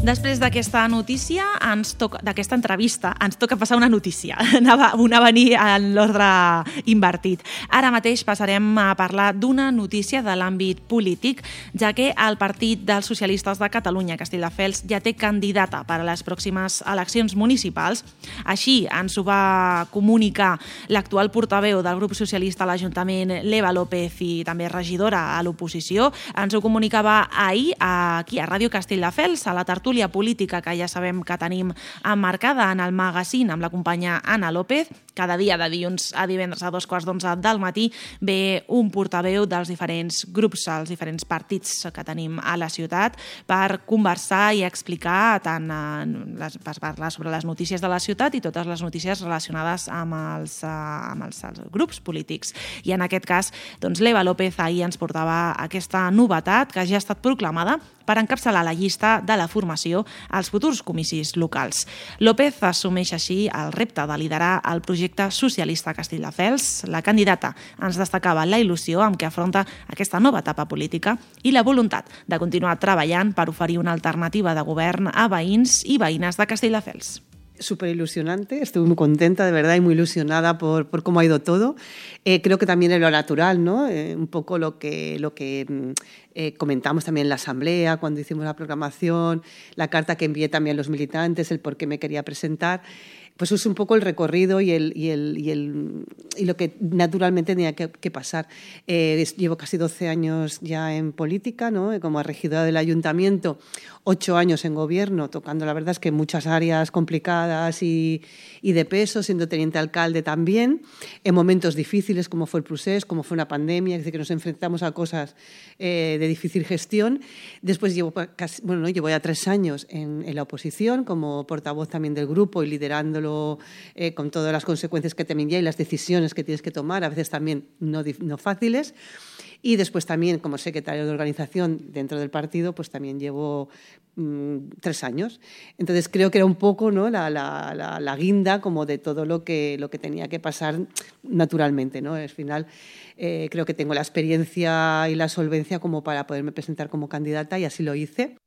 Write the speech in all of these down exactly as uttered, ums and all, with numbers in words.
Després d'aquesta notícia, ens toca, d'aquesta entrevista, ens toca passar una notícia. Anava, anava a venir en l'ordre invertit. Ara mateix passarem a parlar d'una notícia de l'àmbit polític, ja que el Partit dels Socialistes de Catalunya, Castelldefels, ja té candidata per a les pròximes eleccions municipals. Així ens ho va comunicar l'actual portaveu del grup socialista a l'Ajuntament, l'Eva López, i també regidora a l'oposició. Ens ho comunicava ahir aquí a Ràdio Castelldefels, a la tertúlia política que ja sabem que tenim emmarcada en el magazín amb la companya Anna López. Cada dia de dilluns a divendres a dos quarts d'onze del matí ve un portaveu dels diferents grups, els diferents partits que tenim a la ciutat per conversar i explicar tant les, per parlar sobre les notícies de la ciutat i totes les notícies relacionades amb els, amb els, els grups polítics. I en aquest cas, doncs, l'Eva López ahir ens portava aquesta novetat que ja ha estat proclamada per encapçalar la llista de la formació als futurs comicis locals. López assumeix així el repte de liderar el projecte socialista a Castelldefels. La candidata ens destacava la il·lusió amb què afronta aquesta nova etapa política i la voluntat de continuar treballant per oferir una alternativa de govern a veïns i veïnes de Castelldefels. Súper ilusionante, estoy muy contenta de verdad y muy ilusionada por, por cómo ha ido todo. Eh, creo que también es lo natural, ¿no? Eh, un poco lo que, lo que eh, comentamos también en la asamblea, cuando hicimos la programación, la carta que envié también a los militantes, el por qué me quería presentar. Pues es un poco el recorrido y, el, y, el, y, el, y lo que naturalmente tenía que, que pasar. Eh, llevo casi doce años ya en política, ¿no? Como regidora del ayuntamiento, ocho años en gobierno, tocando la verdad es que muchas áreas complicadas y, y de peso, siendo teniente alcalde también, en momentos difíciles como fue el procés, como fue una pandemia, es decir, que nos enfrentamos a cosas eh, de difícil gestión. Después llevo, casi, bueno, ¿no? llevo ya tres años en, en la oposición como portavoz también del grupo y liderándolo Eh, con todas las consecuencias que también ya y las decisiones que tienes que tomar, a veces también no, no fáciles. Y después también como secretario de organización dentro del partido, pues también llevo mmm, tres años. Entonces creo que era un poco, ¿no? la, la, la, la guinda como de todo lo que, lo que tenía que pasar naturalmente, ¿no? Al final eh, creo que tengo la experiencia y la solvencia como para poderme presentar como candidata y así lo hice.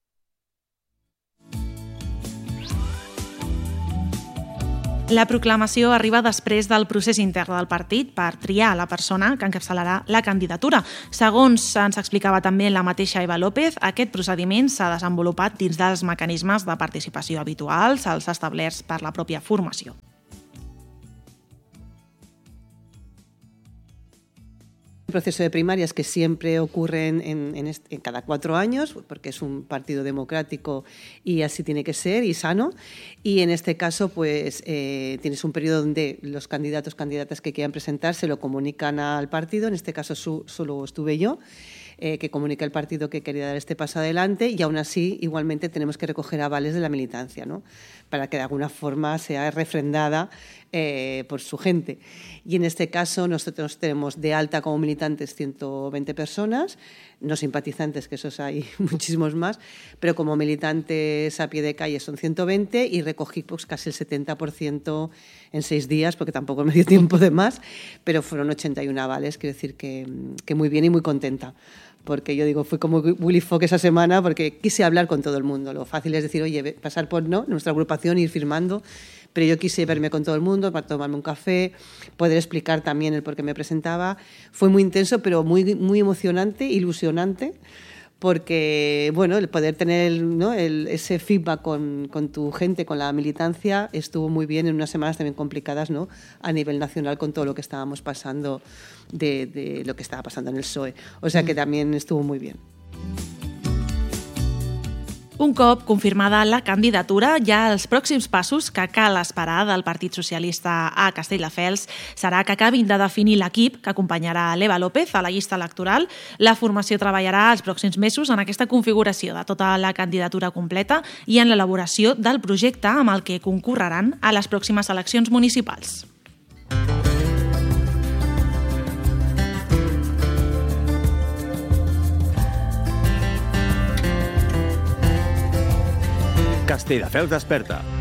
La proclamació arriba després del procés intern del partit per triar la persona que encapçalarà la candidatura. Segons ens explicava també la mateixa Eva López, aquest procediment s'ha desenvolupat dins dels mecanismes de participació habituals, els establerts per la pròpia formació. Un proceso de primarias que siempre ocurren en, en, este, en cada cuatro años, porque es un partido democrático y así tiene que ser y sano. Y en este caso, pues eh, tienes un periodo donde los candidatos, candidatas que quieran presentar se lo comunican al partido. En este caso su, solo estuve yo, eh, que comunica el partido que quería dar este paso adelante y aún así igualmente tenemos que recoger avales de la militancia, ¿no? Para que de alguna forma sea refrendada eh, por su gente. Y en este caso nosotros tenemos de alta como militantes ciento veinte personas, no simpatizantes, que esos hay muchísimos más, pero como militantes a pie de calle son ciento veinte y recogí pues, casi el setenta por ciento en seis días, porque tampoco me dio tiempo de más, pero fueron ochenta y uno avales, quiero decir que, que muy bien y muy contenta. Porque yo digo, fui como Willy Fogg esa semana porque quise hablar con todo el mundo. Lo fácil es decir, oye, pasar por no nuestra agrupación, ir firmando, pero yo quise verme con todo el mundo para tomarme un café, poder explicar también el por qué me presentaba. Fue muy intenso, pero muy, muy emocionante, ilusionante, porque bueno, el poder tener ¿no? el, ese feedback con, con tu gente, con la militancia, estuvo muy bien en unas semanas también complicadas, ¿no? A nivel nacional con todo lo que estábamos pasando de, de lo que estaba pasando en el P S O E. O sea que también estuvo muy bien. Un cop confirmada la candidatura, ja els pròxims passos que cal esperar del Partit Socialista a Castelldefels serà que acabin de definir l'equip que acompanyarà l'Eva López a la llista electoral. La formació treballarà els pròxims mesos en aquesta configuració de tota la candidatura completa i en l'elaboració del projecte amb el que concorreran a les pròximes eleccions municipals. Castelldefels desperta.